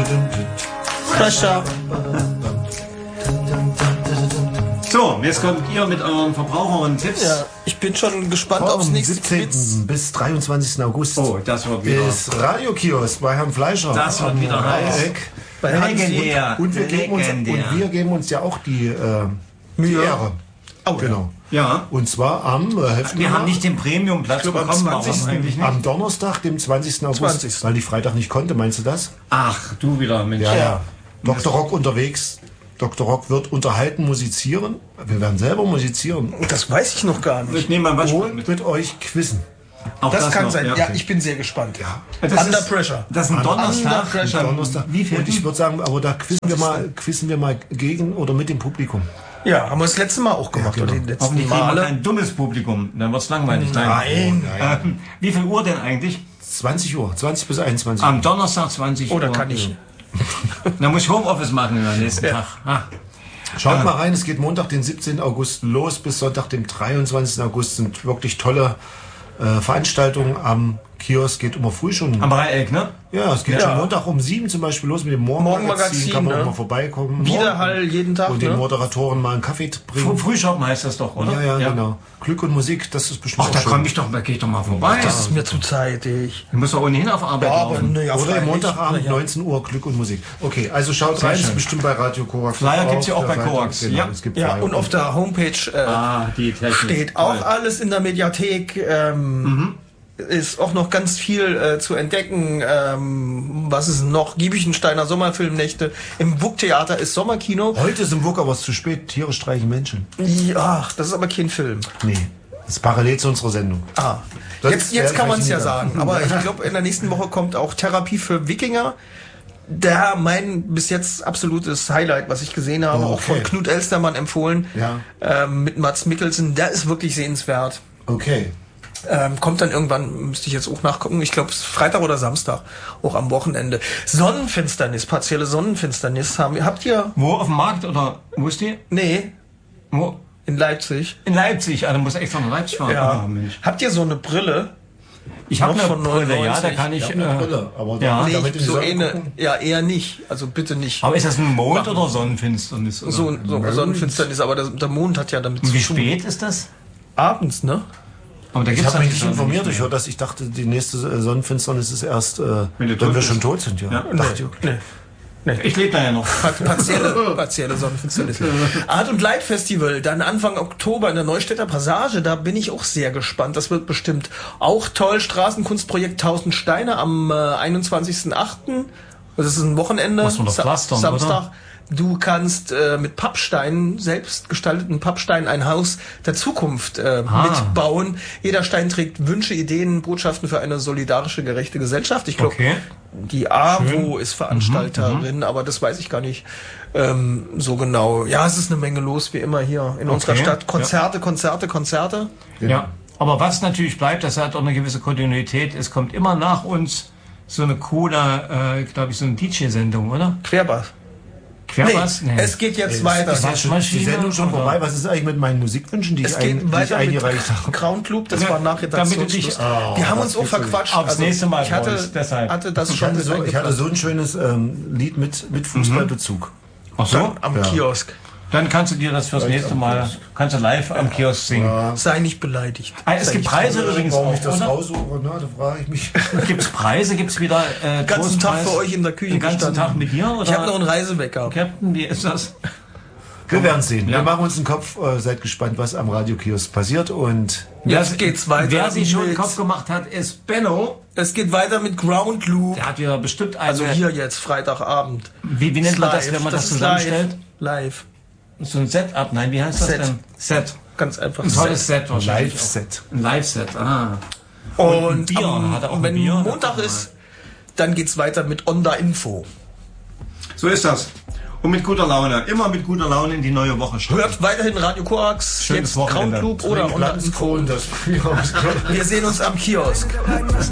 Pressure. So, jetzt kommt ihr mit euren Verbraucher und Tipps. Ja, ich bin schon gespannt aufs nächste 17. Quiz. bis 23. August. Oh, das wird wieder. Ist Radiokiosk bei Herrn Fleischer. Das wird wieder heiß. Bei Legendär. Und wir geben uns ja auch die Ehre. Oh, genau. Ja. Und zwar am Wir haben nicht den Premiumplatz am bekommen, warum 20. eigentlich nicht? Am Donnerstag, dem 20. August. 20. Weil die Freitag nicht konnte, meinst du das? Ach, du wieder, Mensch. Ja. Dr. Rock unterwegs. Dr. Rock wird unterhalten, musizieren. Wir werden selber musizieren. Das weiß ich noch gar nicht. Ich nehme mal was Und mit euch quizzen. Auch Das kann noch, sein. ja. Ja, ich bin sehr gespannt. Ja. Das Under ist- Pressure. Das ist ein Donnerstag. Under Pressure. Donnerstag. Wie viel? Und ich würde sagen, aber da quizzen wir mal gegen oder mit dem Publikum. Ja, haben wir das letzte Mal auch gemacht. Ja, genau. Oder die letzten Hoffentlich kriegen wir Male. kein dummes Publikum. Dann wird's langweilig. Nein. Wie viel Uhr denn eigentlich? 20 Uhr, 20 bis 21 Uhr. Am Donnerstag 20 Uhr. Oder kann ich? Dann muss ich Homeoffice machen am nächsten Tag. Ah. Schaut mal rein, es geht Montag, den 17. August los bis Sonntag, den 23. August. Sind wirklich tolle Veranstaltungen am Kiosk. Geht immer früh schon. Am Dreieck, ne? Ja, es geht schon Montag um 7 zum Beispiel los mit dem Morgenmagazin. Morgenmagazin, Kann man ne? auch mal vorbeikommen. Widerhall jeden Tag. Und den Ne? Moderatoren mal einen Kaffee bringen. Frühschoppen heißt das doch, oder? Ja, genau. Glück und Musik, das ist bestimmt Ach, da auch schön. komme ich doch, da gehe ich doch mal vorbei. Das ist mir zu zeitig. Ich muss doch ohnehin auf Arbeit laufen. ne, ja, Oder freilich. Montagabend, Na ja. 19 Uhr, Glück und Musik. Okay, also schaut rein, schön. ist bestimmt bei Radio Korax. Flyer gibt's ja auch auf bei der Seite. Korax. Genau, Ja. es gibt Ja, Flyer. und auf der Homepage Die Technik. steht auch alles in der Mediathek. Ist auch noch ganz viel zu entdecken. Was ist noch? Giebichensteiner Sommerfilmnächte. Im WUK-Theater ist Sommerkino. Heute ist im WUK aber zu spät. Tiere streichen Menschen. Ja, das ist aber kein Film. Nee, das ist parallel zu unserer Sendung. Das Jetzt kann man es ja vielleicht sagen. Aber ich glaube, in der nächsten Woche kommt auch Therapie für Wikinger. Da mein bis jetzt absolutes Highlight, was ich gesehen habe, auch von Knut Elstermann empfohlen, mit Mads Mikkelsen. Der ist wirklich sehenswert. Okay. Kommt dann irgendwann, müsste ich jetzt auch nachgucken, ich glaube es ist Freitag oder Samstag, auch am Wochenende. Sonnenfinsternis, partielle Sonnenfinsternis habt ihr? Wo, auf dem Markt oder wo ist die? Nee, Wo? in Leipzig. In Leipzig, also muss extra nach Leipzig fahren. Ja. Oh, Mensch. Habt ihr so eine Brille? Ich habe Noch eine von Brille, ja, 99. da kann ich... Eine Brille, aber ja. Nee, damit in die so Sonne eine, gucken. ja eher nicht, also bitte nicht. Aber ist das ein Mond oder Sonnenfinsternis? Oder? So Sonnenfinsternis, aber der Mond hat ja damit Und wie tun. spät ist das? Abends, ne? Aber da Ich gibt's habe mich dann nicht die informiert. Sonne Ich höre das. Ich dachte, die nächste Sonnenfinsternis ist erst, du wenn tot wir bist. schon tot sind. Ja. Dachte ich. Nee. Ich lebe da ja noch. Partielle Sonnenfinsternis. Art und Light Festival, dann Anfang Oktober in der Neustädter Passage, da bin ich auch sehr gespannt. Das wird bestimmt auch toll. Straßenkunstprojekt 1000 Steine am 21.08. Das ist ein Wochenende. Muss man doch pflastern, Samstag. oder? Du kannst mit Pappsteinen, selbst gestalteten Pappsteinen, ein Haus der Zukunft mitbauen. Jeder Stein trägt Wünsche, Ideen, Botschaften für eine solidarische, gerechte Gesellschaft. Ich glaube, die AWO ist Veranstalterin, aber das weiß ich gar nicht so genau. Ja, es ist eine Menge los, wie immer hier in unserer Stadt. Konzerte. Ja, aber was natürlich bleibt, das hat auch eine gewisse Kontinuität. Es kommt immer nach uns so eine coole, glaube ich, so eine DJ-Sendung, oder? Querbass. Querbass? Nee. Es geht jetzt weiter. Ist die Sendung schon vorbei? Was ist eigentlich mit meinen Musikwünschen, die es ich geht weiter eingereicht mit habe? Crown Club, das war nach Redaktionsschluss. Wir haben uns auch verquatscht. Aufs nächste Mal. Ich hatte das schon Ich hatte so ein schönes Lied mit Fußballbezug. Ach so? Am Kiosk. Dann kannst du dir das fürs nächste Mal, kannst du live am Kiosk singen. Ja. Sei nicht beleidigt. Es gibt Preise übrigens Warum auch, ich das oder? raussuche, na, da frage ich mich. Gibt's Preise? Gibt's wieder Den ganzen Tag für euch in der Küche Den ganzen gestanden. Tag mit dir? Oder? Ich habe noch einen Reisewecker. Captain, wie ist das? Wir werden sehen. Ja. Wir machen uns einen Kopf. Seid gespannt, was am Radiokiosk passiert. Und Jetzt geht's weiter. Wer sich schon einen mit- Kopf gemacht hat, ist Benno. Es geht weiter mit Ground Loop. Der hat wieder bestimmt eine... Also hier jetzt, Freitagabend. Wie nennt man das, wenn man das ist zusammenstellt? Live. So ein Setup? Nein, wie heißt das Set. denn? Set. Ganz einfach. Ein tolles Set wahrscheinlich. Live-Set. Ein Live-Set, ah. Und Bier. Hat er auch ein wenn Bier? Montag ist, dann geht's weiter mit Onda Info. So ist das. Und mit guter Laune. Immer mit guter Laune in die neue Woche starten. Hört weiterhin Radio Korax, Schönes jetzt Ground Wochenende. Loop oder Onda Info. Wir sehen uns am Kiosk.